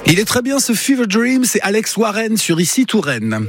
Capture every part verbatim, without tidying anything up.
Il est très bien ce Fever Dream, c'est Alex Warren sur Ici Touraine.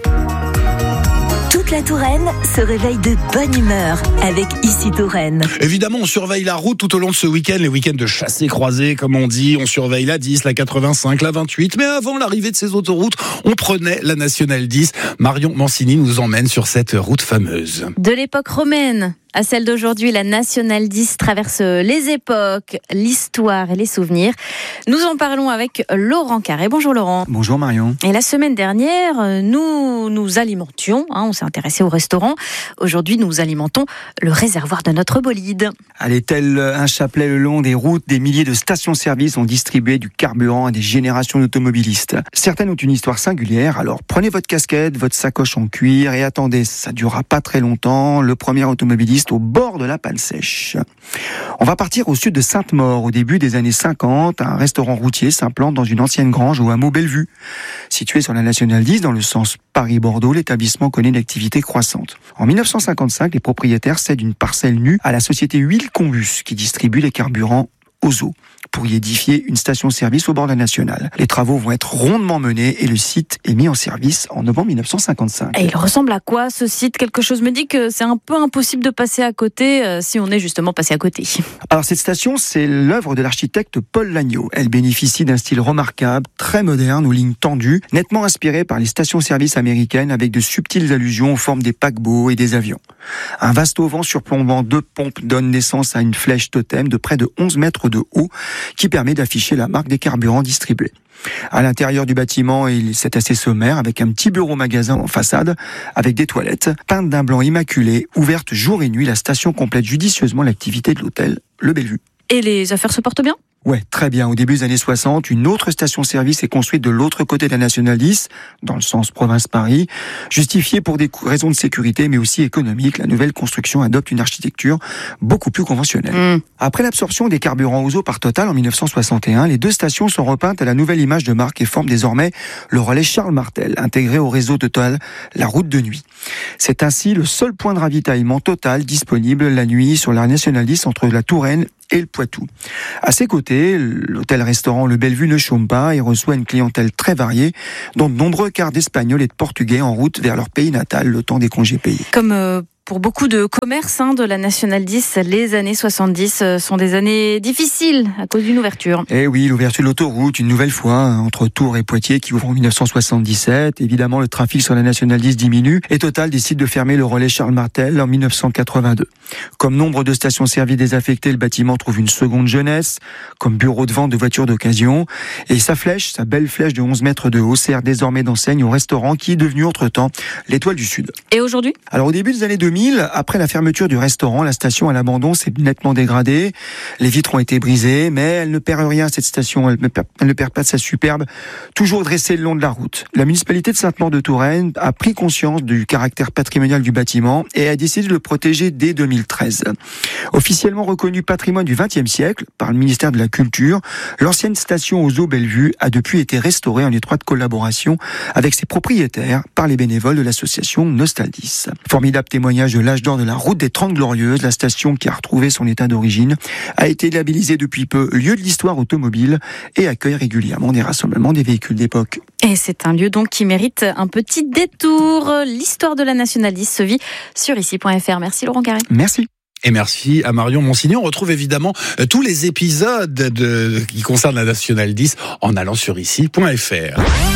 Toute la Touraine se réveille de bonne humeur avec Ici Touraine. Évidemment, on surveille la route tout au long de ce week-end, les week-ends de chassés-croisés, comme on dit. On surveille la dix, la quatre-vingt-cinq, la vingt-huit. Mais avant l'arrivée de ces autoroutes, on prenait la Nationale dix. Marion Mancini nous emmène sur cette route fameuse. De l'époque romaine à celle d'aujourd'hui, la Nationale dix traverse les époques, l'histoire et les souvenirs. Nous en parlons avec Laurent Carré. Bonjour Laurent. Bonjour Marion. Et la semaine dernière, nous nous alimentions, hein, on s'est intéressé au restaurant. Aujourd'hui, nous alimentons le réservoir de notre bolide. Allez, tel un chapelet le long des routes, des milliers de stations-service ont distribué du carburant à des générations d'automobilistes. Certaines ont une histoire singulière, alors prenez votre casquette, votre sacoche en cuir et attendez, ça durera pas très longtemps. Le premier automobiliste au bord de la panne sèche. On va partir au sud de Sainte-Maure. Au début des années cinquante, un restaurant routier s'implante dans une ancienne grange au hameau Bellevue. Situé sur la Nationale dix, dans le sens Paris-Bordeaux, l'établissement connaît une activité croissante. En dix-neuf cent cinquante-cinq, les propriétaires cèdent une parcelle nue à la société Huile Combus, qui distribue les carburants aux eaux, pour y édifier une station-service au bord de la Nationale. Les travaux vont être rondement menés et le site est mis en service en novembre dix-neuf cent cinquante-cinq. Et il ressemble à quoi ce site ? Quelque chose me dit que c'est un peu impossible de passer à côté euh, si on est justement passé à côté. Alors cette station, c'est l'œuvre de l'architecte Paul Lagneau. Elle bénéficie d'un style remarquable, très moderne, aux lignes tendues, nettement inspiré par les stations-service américaines avec de subtiles allusions aux formes des paquebots et des avions. Un vaste auvent surplombant deux pompes donne naissance à une flèche totem de près de onze mètres de haut qui permet d'afficher la marque des carburants distribués. À l'intérieur du bâtiment, c'est assez sommaire avec un petit bureau-magasin en façade avec des toilettes peintes d'un blanc immaculé, ouverte jour et nuit. La station complète judicieusement l'activité de l'hôtel Le Bellevue. Et les affaires se portent bien ? Ouais, très bien. Au début des années soixante, une autre station-service est construite de l'autre côté de la Nationale dix, dans le sens province-Paris, justifiée pour des raisons de sécurité, mais aussi économiques. La nouvelle construction adopte une architecture beaucoup plus conventionnelle. Mmh. Après l'absorption des carburants aux eaux par Total en dix-neuf cent soixante et un, les deux stations sont repeintes à la nouvelle image de marque et forment désormais le relais Charles Martel, intégré au réseau Total, la route de nuit. C'est ainsi le seul point de ravitaillement Total disponible la nuit sur la Nationale dix entre la Touraine et le Poitou. À ses côtés, l'hôtel-restaurant Le Bellevue ne chôme pas et reçoit une clientèle très variée, dont de nombreux quarts d'Espagnols et de Portugais en route vers leur pays natal le temps des congés payés. Comme euh, pour beaucoup de commerces hein, de la Nationale dix, les années soixante-dix sont des années difficiles à cause d'une ouverture. Eh oui, l'ouverture de l'autoroute, une nouvelle fois, entre Tours et Poitiers, qui ouvre en dix-neuf cent soixante-dix-sept. Évidemment, le trafic sur la Nationale dix diminue et Total décide de fermer le relais Charles Martel en dix-neuf cent quatre-vingt-deux. Comme nombre de stations-service désaffectées, le bâtiment trouve une seconde jeunesse, comme bureau de vente de voitures d'occasion. Et sa flèche, sa belle flèche de onze mètres de haut, sert désormais d'enseigne au restaurant qui est devenu entre-temps l'Étoile du Sud. Et aujourd'hui ? Alors au début des années deux mille, après la fermeture du restaurant, la station à l'abandon s'est nettement dégradée. Les vitres ont été brisées, mais elle ne perd rien, cette station. Elle ne perd, elle ne perd pas de sa superbe, toujours dressée le long de la route. La municipalité de Sainte-Maure-de-Touraine a pris conscience du caractère patrimonial du bâtiment et a décidé de le protéger dès deux mille treize. Officiellement reconnu patrimoine du vingtième siècle par le ministère de la Culture, l'ancienne station aux eaux Bellevue a depuis été restaurée en étroite collaboration avec ses propriétaires par les bénévoles de l'association Nostaldis. Formidable témoignage de l'âge d'or de la route des Trente Glorieuses, la station qui a retrouvé son état d'origine a été labellisée depuis peu lieu de l'histoire automobile et accueille régulièrement des rassemblements des véhicules d'époque. Et c'est un lieu donc qui mérite un petit détour. L'histoire de la Nationale dix se vit sur ici point f r. Merci Laurent Carré. Merci. Et merci à Marion Mancini. On retrouve évidemment tous les épisodes de, qui concernent la Nationale dix en allant sur ici point f r.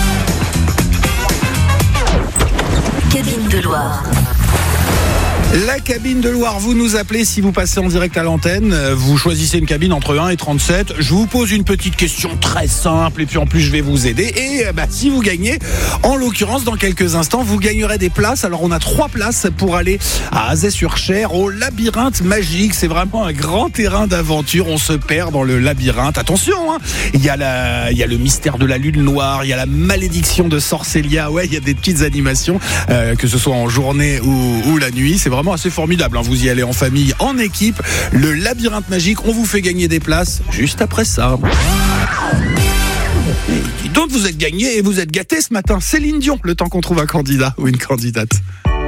Cabine de Loire. La cabine de Loire, vous nous appelez si vous passez en direct à l'antenne. Vous choisissez une cabine entre un et trente-sept. Je vous pose une petite question très simple et puis en plus je vais vous aider. Et bah, si vous gagnez, en l'occurrence dans quelques instants, vous gagnerez des places. Alors on a trois places pour aller à Azay-sur-Cher au labyrinthe magique. C'est vraiment un grand terrain d'aventure. On se perd dans le labyrinthe. Attention, hein, il y a la, il y a le mystère de la lune noire, il y a la malédiction de Sorcelia. Ouais, il y a des petites animations, euh, que ce soit en journée ou, ou la nuit. C'est vraiment assez formidable, hein. Vous y allez en famille, en équipe. Le labyrinthe magique, on vous fait gagner des places juste après ça. Et donc vous êtes gagné et vous êtes gâté ce matin. Céline Dion, le temps qu'on trouve un candidat ou une candidate.